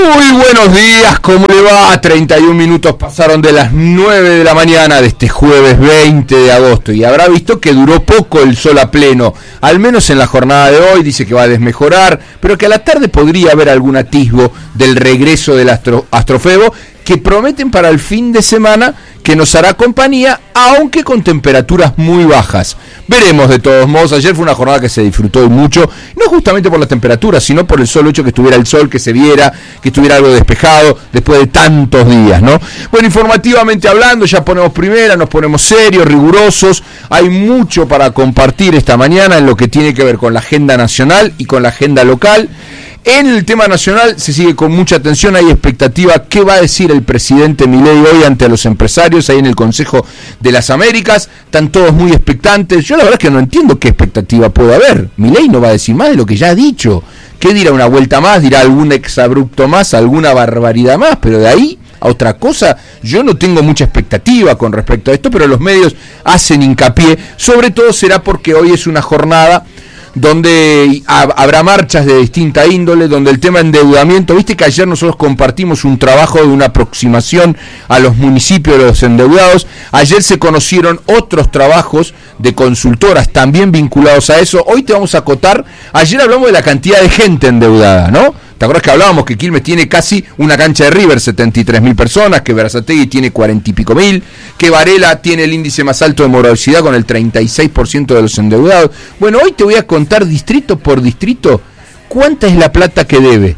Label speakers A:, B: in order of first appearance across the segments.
A: Muy buenos días, ¿cómo le va? 31 minutos pasaron de las 9 de la mañana de este jueves 20 de agosto y habrá visto que duró poco el sol a pleno, al menos en la jornada de hoy. Dice que va a desmejorar, pero que a la tarde podría haber algún atisbo del regreso del astrofebo, que prometen para el fin de semana que nos hará compañía, aunque con temperaturas muy bajas. Veremos de todos modos. Ayer fue una jornada que se disfrutó mucho, no justamente por las temperaturas, sino por el solo hecho que estuviera el sol, que se viera, que estuviera algo despejado después de tantos días, ¿no? Bueno, informativamente hablando, ya ponemos primera, nos ponemos serios, rigurosos. Hay mucho para compartir esta mañana en lo que tiene que ver con la agenda nacional y con la agenda local. En el tema nacional se sigue con mucha atención, hay expectativa. ¿Qué va a decir el presidente Milei hoy ante los empresarios ahí en el Consejo de las Américas? Están todos muy expectantes. Yo la verdad es que no entiendo qué expectativa puede haber. Milei no va a decir más de lo que ya ha dicho. ¿Qué dirá? ¿Una vuelta más? ¿Dirá algún exabrupto más? ¿Alguna barbaridad más? Pero de ahí a otra cosa, yo no tengo mucha expectativa con respecto a esto, pero los medios hacen hincapié. Sobre todo será porque hoy es una jornada donde habrá marchas de distinta índole, donde el tema endeudamiento, viste que ayer nosotros compartimos un trabajo de una aproximación a los municipios de los endeudados. Ayer se conocieron otros trabajos de consultoras también vinculados a eso. Hoy te vamos a acotar. Ayer hablamos de la cantidad de gente endeudada, ¿no? ¿Te acuerdas que hablábamos que Quilmes tiene casi una cancha de River, 73.000 personas, que Berazategui tiene 40 y pico mil, que Varela tiene el índice más alto de morosidad con el 36% de los endeudados? Bueno, hoy te voy a contar distrito por distrito cuánta es la plata que debe.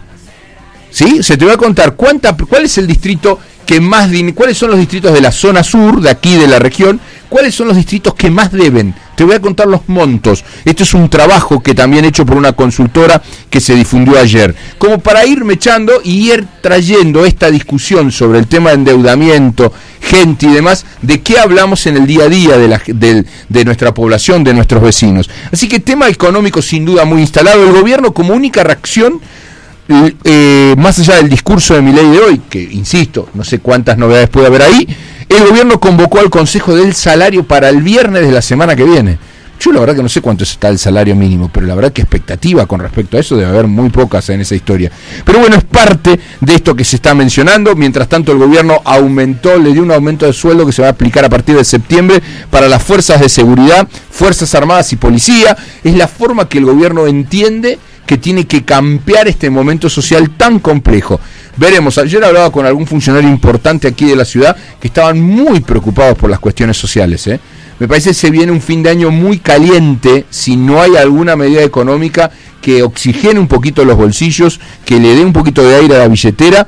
A: ¿Sí? Se te voy a contar cuál es el distrito que más, cuáles son los distritos de la zona sur, de aquí de la región, cuáles son los distritos que más deben. Te voy a contar los montos. Esto es un trabajo que también hecho por una consultora que se difundió ayer, como para irme echando y ir trayendo esta discusión sobre el tema de endeudamiento, gente y demás, de qué hablamos en el día a día de nuestra población, de nuestros vecinos. Así que tema económico sin duda muy instalado. El gobierno como única reacción, más allá del discurso de Milei de hoy, que insisto, no sé cuántas novedades puede haber ahí, el gobierno convocó al Consejo del Salario para el viernes de la semana que viene. Yo la verdad que no sé cuánto está el salario mínimo, pero la verdad que expectativa con respecto a eso debe haber muy pocas en esa historia. Pero bueno, es parte de esto que se está mencionando. Mientras tanto, el gobierno le dio un aumento de sueldo que se va a aplicar a partir de septiembre para las fuerzas de seguridad, Fuerzas Armadas y Policía. Es la forma que el gobierno entiende que tiene que cambiar este momento social tan complejo. Veremos. Ayer hablaba con algún funcionario importante aquí de la ciudad que estaban muy preocupados por las cuestiones sociales, ¿eh? Me parece que se viene un fin de año muy caliente si no hay alguna medida económica que oxigene un poquito los bolsillos, que le dé un poquito de aire a la billetera,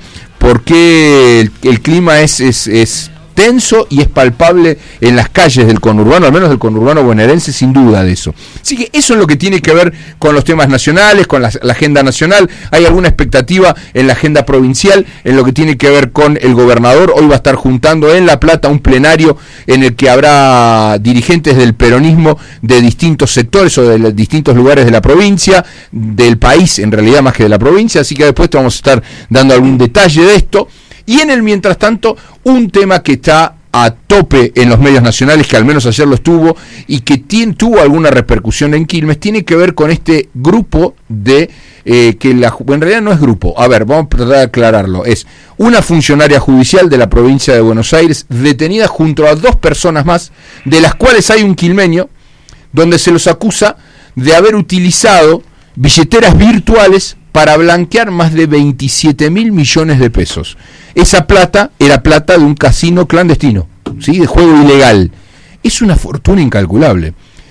A: porque el clima es tenso y es palpable en las calles del conurbano, al menos del conurbano bonaerense, sin duda de eso. Así que eso es lo que tiene que ver con los temas nacionales, con la agenda nacional. Hay alguna expectativa en la agenda provincial, en lo que tiene que ver con el gobernador. Hoy va a estar juntando en La Plata un plenario en el que habrá dirigentes del peronismo de distintos sectores o de distintos lugares de la provincia, del país en realidad más que de la provincia, así que después te vamos a estar dando algún detalle de esto. Y en el mientras tanto, un tema que está a tope en los medios nacionales, que al menos ayer lo estuvo, y que tuvo alguna repercusión en Quilmes, tiene que ver con este grupo de, en realidad no es grupo, a ver, vamos a tratar de aclararlo, es una funcionaria judicial de la provincia de Buenos Aires, detenida junto a 2 personas más, de las cuales hay un quilmeño, donde se los acusa de haber utilizado billeteras virtuales para blanquear más de 27.000 millones de pesos. Esa plata era plata de un casino clandestino, ¿sí? De juego ilegal. Es una fortuna incalculable.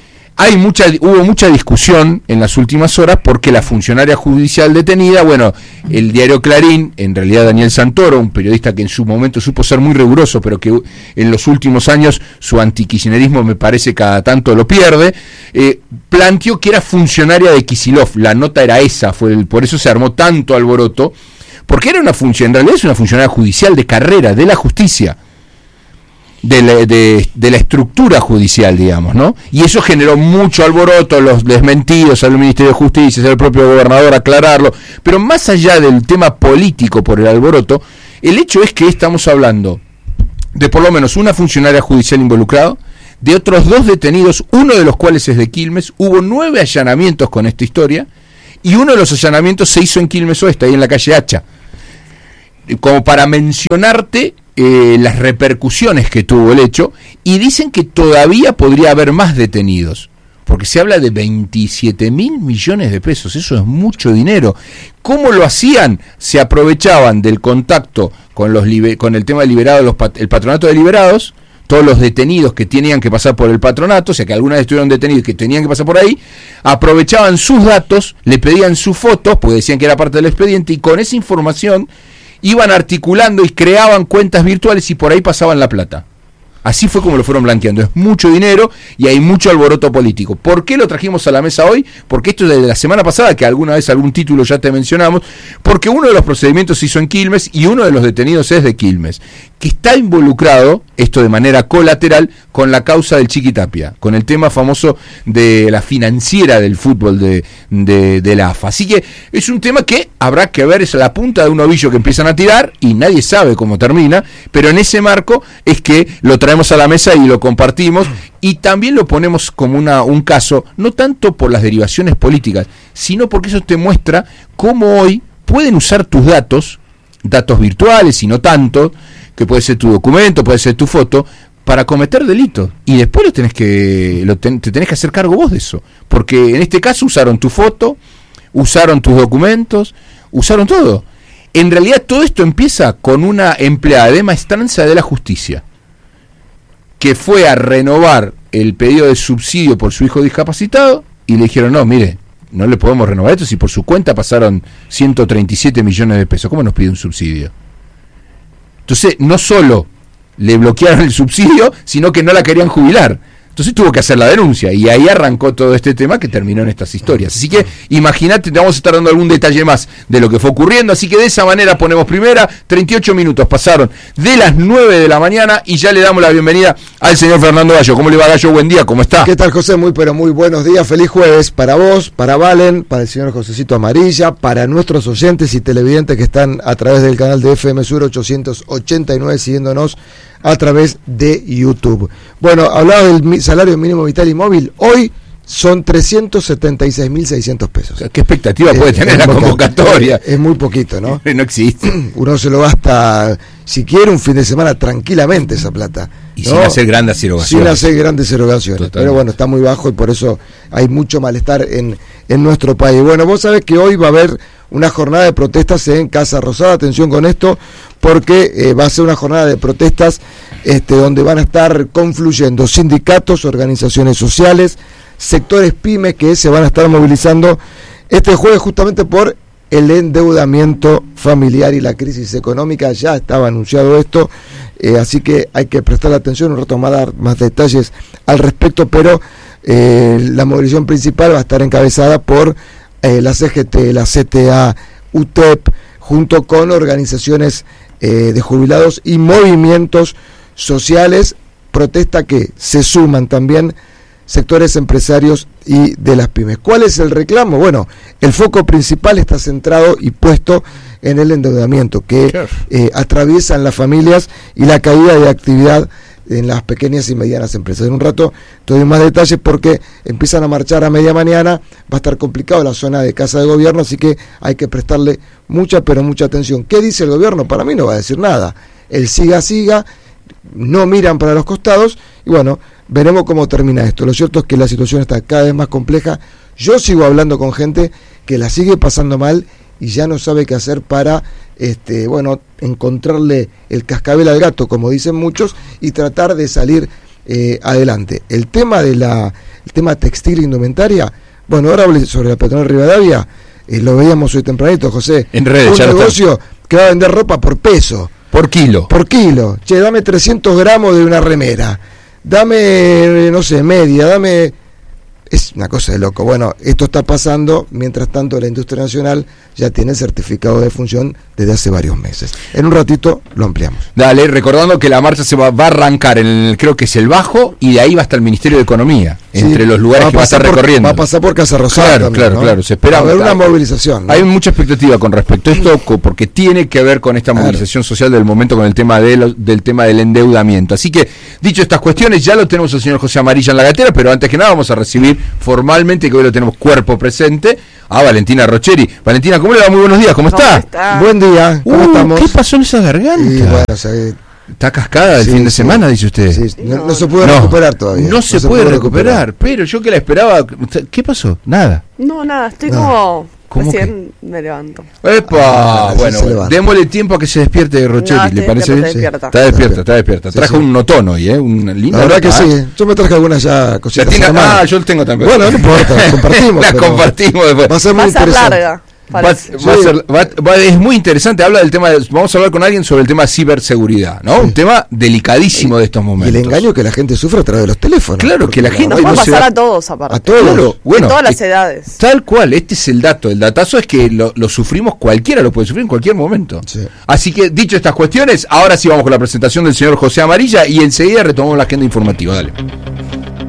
A: Hubo mucha discusión en las últimas horas porque la funcionaria judicial detenida, bueno, el diario Clarín, en realidad Daniel Santoro, un periodista que en su momento supo ser muy riguroso, pero que en los últimos años su antikirchnerismo me parece cada tanto lo pierde, planteó que era funcionaria de Kicillof. La nota era esa, por eso se armó tanto alboroto, porque era en realidad es una funcionaria judicial de carrera, de la justicia, de la estructura judicial, digamos, ¿no? Y eso generó mucho alboroto, los desmentidos al Ministerio de Justicia, al propio gobernador aclararlo, pero más allá del tema político por el alboroto, el hecho es que estamos hablando de por lo menos una funcionaria judicial involucrada, de otros 2 detenidos, uno de los cuales es de Quilmes. Hubo 9 allanamientos con esta historia, y uno de los allanamientos se hizo en Quilmes Oeste, ahí en la calle Hacha. como para mencionarte las repercusiones que tuvo el hecho, y dicen que todavía podría haber más detenidos, porque se habla de 27.000 millones de pesos, eso es mucho dinero. ¿Cómo lo hacían? Se aprovechaban del contacto con el tema de liberados, el patronato de liberados, todos los detenidos que tenían que pasar por el patronato, o sea que algunas estuvieron detenidos que tenían que pasar por ahí, aprovechaban sus datos, le pedían sus fotos, porque decían que era parte del expediente, y con esa información iban articulando y creaban cuentas virtuales y por ahí pasaban la plata. Así fue como lo fueron blanqueando. Es mucho dinero y hay mucho alboroto político. ¿Por qué lo trajimos a la mesa hoy? Porque esto es de la semana pasada, que alguna vez algún título ya te mencionamos, porque uno de los procedimientos se hizo en Quilmes y uno de los detenidos es de Quilmes, que está involucrado, esto de manera colateral, con la causa del Chiqui Tapia, con el tema famoso de la financiera del fútbol de la AFA. Así que es un tema que habrá que ver, es la punta de un ovillo que empiezan a tirar y nadie sabe cómo termina, pero en ese marco es que lo traemos a la mesa y lo compartimos, y también lo ponemos como un caso, no tanto por las derivaciones políticas, sino porque eso te muestra cómo hoy pueden usar tus datos virtuales y no tanto, que puede ser tu documento, puede ser tu foto, para cometer delitos, y después te tenés que hacer cargo vos de eso, porque en este caso usaron tu foto, usaron tus documentos, usaron todo. En realidad todo esto empieza con una empleada de maestranza de la justicia, que fue a renovar el pedido de subsidio por su hijo discapacitado, y le dijeron, no, mire, no le podemos renovar esto si por su cuenta pasaron 137 millones de pesos, ¿cómo nos pide un subsidio? Entonces, no solo le bloquearon el subsidio, sino que no la querían jubilar. Entonces tuvo que hacer la denuncia, y ahí arrancó todo este tema que terminó en estas historias. Así que imagínate, te vamos a estar dando algún detalle más de lo que fue ocurriendo, así que de esa manera ponemos primera. 38 minutos pasaron de las 9 de la mañana y ya le damos la bienvenida al señor Fernando Gallo. ¿Cómo le va, Gallo? Buen día, ¿cómo está?
B: ¿Qué tal, José? Muy buenos días, feliz jueves para vos, para Valen, para el señor Josecito Amarilla, para nuestros oyentes y televidentes que están a través del canal de FM Sur 889 siguiéndonos a través de YouTube. Bueno, hablaba del salario mínimo vital y móvil. Hoy son 376.600 pesos.
A: ¿Qué expectativa puede tener la convocatoria?
B: Es muy poquito, ¿no?
A: No existe.
B: Uno se lo gasta, si quiere, un fin de semana tranquilamente esa plata.
A: Y ¿no? Sin hacer grandes erogaciones.
B: Sin hacer grandes erogaciones. Totalmente. Pero bueno, está muy bajo y por eso hay mucho malestar en nuestro país. Bueno, vos sabés que hoy va a haber una jornada de protestas en Casa Rosada. Atención con esto, porque va a ser una jornada de protestas donde van a estar confluyendo sindicatos, organizaciones sociales, sectores pymes que se van a estar movilizando este jueves justamente por el endeudamiento familiar y la crisis económica. Ya estaba anunciado esto, así que hay que prestar atención. Un rato más a dar más detalles al respecto, pero la movilización principal va a estar encabezada por la CGT, la CTA, UTEP, junto con organizaciones de jubilados y movimientos sociales, protesta que se suman también sectores empresarios y de las pymes. ¿Cuál es el reclamo? Bueno, el foco principal está centrado y puesto en el endeudamiento que atraviesan las familias y la caída de actividad en las pequeñas y medianas empresas. En un rato te doy más detalles porque empiezan a marchar a media mañana, va a estar complicado la zona de Casa de Gobierno, así que hay que prestarle mucha, pero mucha atención. ¿Qué dice el gobierno? Para mí no va a decir nada. El siga, no miran para los costados y bueno, veremos cómo termina esto. Lo cierto es que la situación está cada vez más compleja. Yo sigo hablando con gente que la sigue pasando mal y ya no sabe qué hacer para encontrarle el cascabel al gato, como dicen muchos, y tratar de salir adelante. El tema textil e indumentaria, bueno, ahora hablé sobre la Patronal Rivadavia, lo veíamos hoy tempranito, José,
A: en redes,
B: un negocio que va a vender ropa por peso.
A: Por kilo.
B: Che, dame 300 gramos de una remera, dame, no sé, media, dame... Es una cosa de loco. Bueno, esto está pasando, mientras tanto la industria nacional ya tiene certificado de función desde hace varios meses. En un ratito lo ampliamos.
A: Dale, recordando que la marcha se va a arrancar creo que es el Bajo, y de ahí va hasta el Ministerio de Economía. entre los lugares que va a estar recorriendo.
B: Va a pasar por Casa Rosada.
A: Claro, se espera.
B: Va a haber una movilización, ¿no?
A: Hay mucha expectativa con respecto a esto, porque tiene que ver con esta movilización social del momento, con el tema del tema del endeudamiento. Así que, dicho estas cuestiones, ya lo tenemos al señor José Amarilla en la gatera, pero antes que nada vamos a recibir formalmente, que hoy lo tenemos cuerpo presente, a Valentina Rocheri. Valentina, ¿cómo le va? Muy buenos días, ¿cómo está?
B: Buen día, ¿cómo estamos?
A: ¿Qué pasó en esa garganta?
B: Y bueno,
A: está cascada el fin de semana, dice usted.
B: Sí, no se puede recuperar todavía.
A: No se puede recuperar, pero yo que la esperaba. ¿Qué pasó? Nada.
C: No, nada, estoy recién me levanto.
A: ¡Epa! Bueno, démosle tiempo a que se despierte Rocheri, ¿le parece bien? Está despierta. Trajo un notón hoy, un lindo.
B: La verdad que sí, yo me traje algunas ya cositas.
A: Yo lo tengo también.
B: Bueno, no importa, compartimos.
A: La compartimos después.
B: Va a ser muy interesante.
C: Larga.
A: Es muy interesante. Habla del tema. Vamos a hablar con alguien sobre el tema de ciberseguridad, ¿no? Un tema delicadísimo de estos momentos.
B: Y el engaño que la gente sufre a través de los teléfonos.
A: Claro, que la gente
C: nos va a pasar a todos, aparte.
B: A todos.
A: Claro,
C: bueno, de todas las edades.
A: Tal cual, este es el dato. El datazo es que lo sufrimos, cualquiera lo puede sufrir en cualquier momento.
B: Sí.
A: Así que, dicho estas cuestiones, ahora sí vamos con la presentación del señor José Amarilla y enseguida retomamos la agenda informativa. Dale.